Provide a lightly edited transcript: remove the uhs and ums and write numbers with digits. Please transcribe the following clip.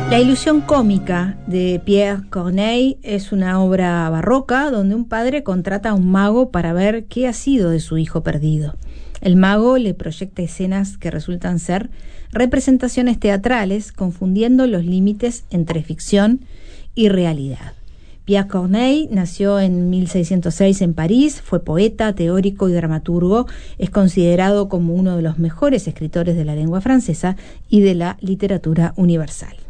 La ilusión cómica de Pierre Corneille es una obra barroca donde un padre contrata a un mago para ver qué ha sido de su hijo perdido. El mago le proyecta escenas que resultan ser representaciones teatrales, confundiendo los límites entre ficción y realidad. Pierre Corneille nació en 1606 en París, fue poeta, teórico y dramaturgo, es considerado como uno de los mejores escritores de la lengua francesa y de la literatura universal.